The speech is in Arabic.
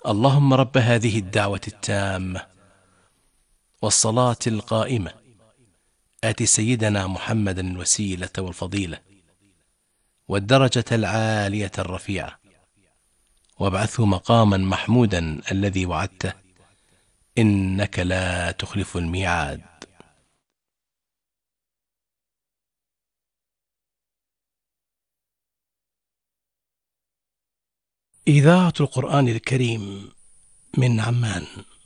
اللهم رب هذه الدعوة التامة والصلاة القائمة آت سيدنا محمدا الوسيلة والفضيلة والدرجة العالية الرفيعة وابعثه مقاما محمودا الذي وعدته إنك لا تخلف الميعاد. إذاعة القرآن الكريم من عمان.